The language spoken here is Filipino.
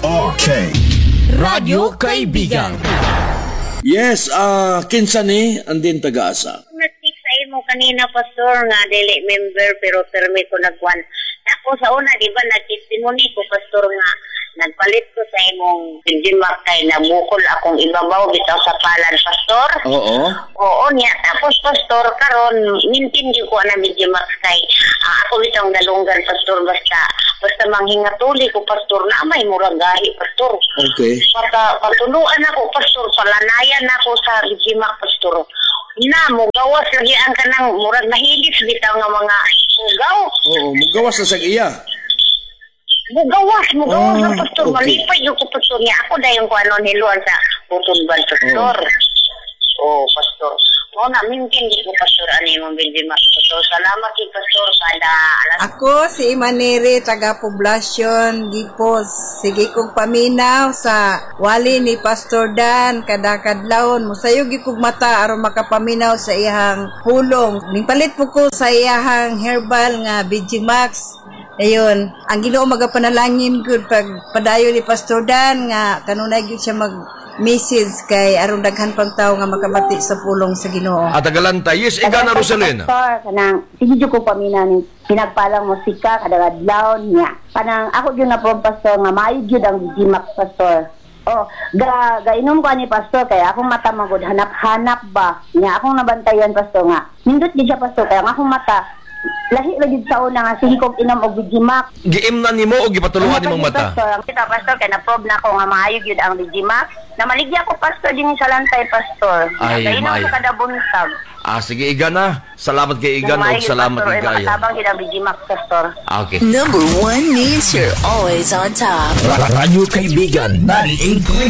Okay. Radyo Kaibigan. Yes, kinsa ni andin taga-asa. Nag-text sa imo kanina, Pastor, nga dili member pero permi ko nagwan. Ako sa una, di ba, nag-testimony ko, Pastor, nga nagpalit ko sa imong Benjimak kay nabukol akong ibabaw bitaw sa palan, Pastor. Oo. Oo niya. Tapos, Pastor, karon mintin ko na Benjimak kay ako bitang galunggan, Pastor, basta manghingatuli ko, Pastor, na may murag gahi, Pastor. Okay. Patuluan ako, Pastor, palanayan ako sa Benjimak, Pastor. Na, mugawas lagi ang kanang murag mahilis bitaw nga mga mugaw. Oo, mugawas na sa iya. Mugawas na, Pastor. Okay. Malipay yung ko, Pastor, niya. Ako na yung kuano niluan sa Putulban, Pastor. Pastor. Oo na, mintin di ko, Pastor, ano yung Benjimak, Pastor. Salamat yung Pastor, kada alas. Ako si Imanere, taga Poblacion, Gipos. Sige kong paminaw sa wali ni Pastor Dan, kada kadlawon. Musayog ikog mata aron makapaminaw sa iyang pulong. Ningpalit po ko sa iyang herbal nga Benjimax. Ayun, ang Ginoo magapanalangin gud pag padayon ni Pastor Dan nga kanunay gyud siya mag-message kay aron daghan pang tawo nga makabati sa pulong sa Ginoo. At Agalanta, yes, Igana Rosalina. Pastor, kanang sige jud ko pamina ni pinagpalang musika kada adlaw niya. Kanang ako gyud na po, Pastor, nga maayo gyud ang Benjimak, Pastor. Gainom ko ni Pastor kay akong mata magud hanap-hanap ba. Nya akong nabantayan, Pastor, nga. Nindot gyud siya, Pastor, kay ang akong mata lahi lagi sa una nga sige kong inom og Benjimak. Giimnan nimo o gipatuluan nimong mata? Pastor, kay na-probe na ako nga maayo gyud ang Benjimak. Namaligya ko, Pastor, din sa lantay, Pastor. Ay, Gainom maayo. ko kada buntag. Sige, Igana. Salamat kay Igana o salamat kay Gaya. Matabang gyud ang Benjimak, Pastor. Okay. Number one means you're always on top. Radyo Kaibigan 98.3